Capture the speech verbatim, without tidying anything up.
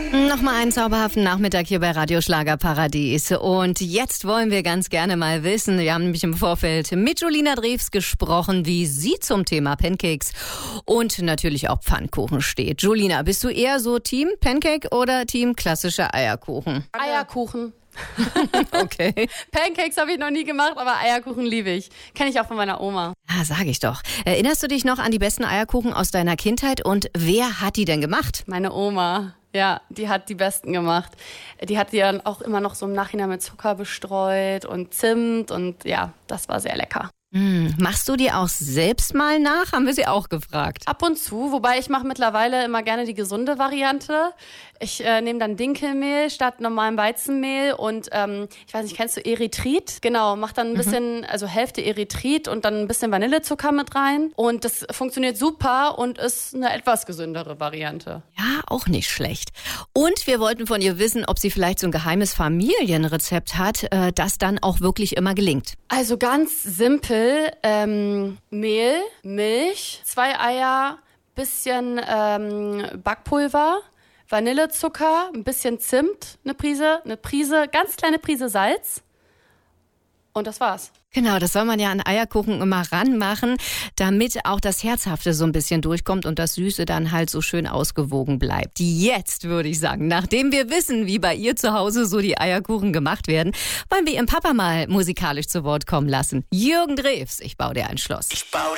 Nochmal einen zauberhaften Nachmittag hier bei Radio Schlagerparadies. Und jetzt wollen wir ganz gerne mal wissen, wir haben nämlich im Vorfeld mit Julina Drews gesprochen, wie sie zum Thema Pancakes und natürlich auch Pfannkuchen steht. Julina, bist du eher so Team Pancake oder Team klassischer Eierkuchen? Eierkuchen. Okay. Pancakes habe ich noch nie gemacht, aber Eierkuchen liebe ich. Kenne ich auch von meiner Oma. Ah, sag ich doch. Erinnerst du dich noch an die besten Eierkuchen aus deiner Kindheit und wer hat die denn gemacht? Meine Oma. Ja, die hat die besten gemacht. Die hat die dann auch immer noch so im Nachhinein mit Zucker bestreut und Zimt und ja, das war sehr lecker. Hm, machst du die auch selbst mal nach? Haben wir sie auch gefragt. Ab und zu, wobei ich mache mittlerweile immer gerne die gesunde Variante. Ich äh, nehme dann Dinkelmehl statt normalem Weizenmehl und ähm, ich weiß nicht, kennst du Erythrit? Genau, mach dann ein bisschen, mhm. also Hälfte Erythrit und dann ein bisschen Vanillezucker mit rein und das funktioniert super und ist eine etwas gesündere Variante. Ja, auch nicht schlecht. Und wir wollten von ihr wissen, ob sie vielleicht so ein geheimes Familienrezept hat, äh, das dann auch wirklich immer gelingt. Also ganz simpel. Ähm, Mehl, Milch, zwei Eier, bisschen ähm, Backpulver, Vanillezucker, ein bisschen Zimt, eine Prise, eine Prise, ganz kleine Prise Salz und das war's. Genau, das soll man ja an Eierkuchen immer ranmachen, damit auch das Herzhafte so ein bisschen durchkommt und das Süße dann halt so schön ausgewogen bleibt. Jetzt würde ich sagen, nachdem wir wissen, wie bei ihr zu Hause so die Eierkuchen gemacht werden, wollen wir ihren Papa mal musikalisch zu Wort kommen lassen. Jürgen Drews, ich baue dir ein Schloss. Ich baue